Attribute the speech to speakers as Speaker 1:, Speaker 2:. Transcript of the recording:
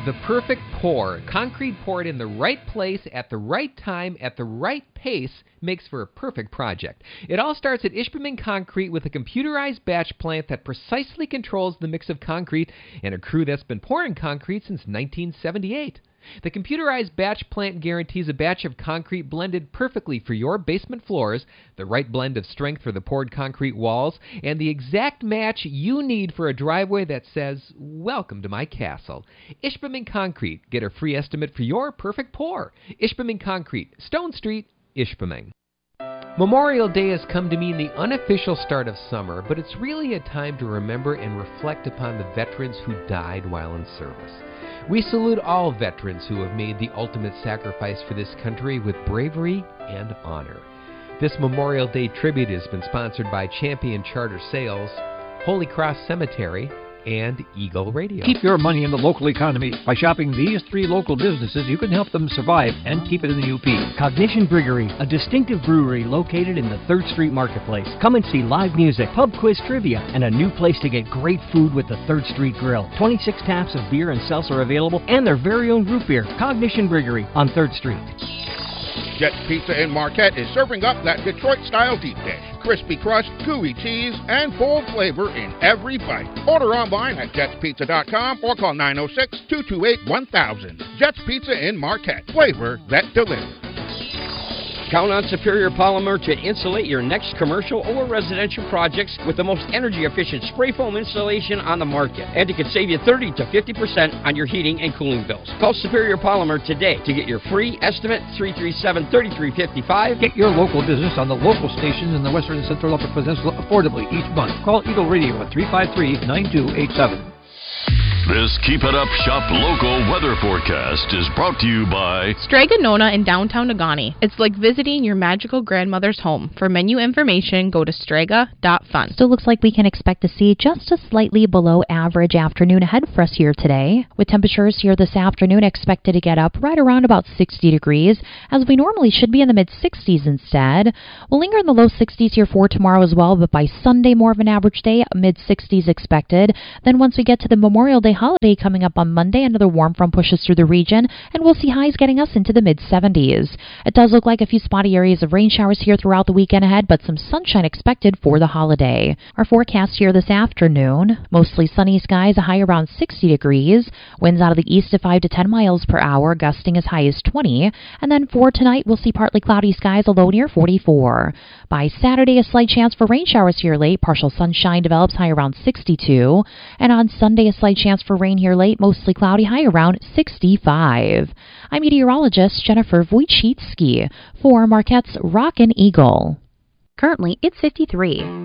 Speaker 1: The perfect pour. Concrete poured in the right place, at the right time, at the right pace, makes for a perfect project. It all starts at Ishpeming Concrete with a computerized batch plant that precisely controls the mix of concrete and a crew that's been pouring concrete since 1978. The computerized batch plant guarantees a batch of concrete blended perfectly for your basement floors, the right blend of strength for the poured concrete walls, and the exact match you need for a driveway that says, "Welcome to my castle." Ishpeming Concrete. Get a free estimate for your perfect pour. Ishpeming Concrete, Stone Street, Ishpeming. Memorial Day has come to mean the unofficial start of summer, but it's really a time to remember and reflect upon the veterans who died while in service. We salute all veterans who have made the ultimate sacrifice for this country with bravery and honor. This Memorial Day tribute has been sponsored by Champion Charter Sales, Holy Cross Cemetery, and Eagle Radio.
Speaker 2: Keep your money in the local economy. By shopping these 3 local businesses, you can help them survive and keep it in the UP.
Speaker 3: Cognition Brewery, a distinctive brewery located in the 3rd Street Marketplace. Come and see live music, pub quiz trivia, and a new place to get great food with the 3rd Street Grill. 26 taps of beer and seltzer available, and their very own root beer. Cognition Brewery on 3rd Street.
Speaker 4: Jet's Pizza in Marquette is serving up that Detroit-style deep dish. Crispy crust, gooey cheese, and bold flavor in every bite. Order online at jetspizza.com or call 906-228-1000. Jet's Pizza in Marquette. Flavor that delivers.
Speaker 5: Count on Superior Polymer to insulate your next commercial or residential projects with the most energy-efficient spray foam insulation on the market. And it can save you 30 to 50% on your heating and cooling bills. Call Superior Polymer today to get your free estimate, 337-3355.
Speaker 2: Get your local business on the local stations in the Western and Central Upper Peninsula affordably each month. Call Eagle Radio at 353-9287.
Speaker 6: This Keep It Up Shop Local weather forecast is brought to you by
Speaker 7: Strega Nona in downtown Negaunee. It's like visiting your magical grandmother's home. For menu information, go to strega.fun.
Speaker 8: Still looks like we can expect to see just a slightly below average afternoon ahead for us here today, with temperatures here this afternoon expected to get up right around about 60 degrees, as we normally should be in the mid-60s instead. We'll linger in the low 60s here for tomorrow as well, but by Sunday more of an average day, mid-60s expected. Then once we get to the Memorial Day holiday coming up on Monday, another warm front pushes through the region, and we'll see highs getting us into the mid-70s. It does look like a few spotty areas of rain showers here throughout the weekend ahead, but some sunshine expected for the holiday. Our forecast here this afternoon, mostly sunny skies, a high around 60 degrees, winds out of the east at 5 to 10 miles per hour, gusting as high as 20, and then for tonight we'll see partly cloudy skies, a low near 44. By Saturday, a slight chance for rain showers here late, partial sunshine develops, high around 62, and on Sunday, a slight chance for rain here late, mostly cloudy, high around 65. I'm meteorologist Jennifer Wojcicki for Marquette's Rockin' Eagle.
Speaker 9: Currently, it's 53.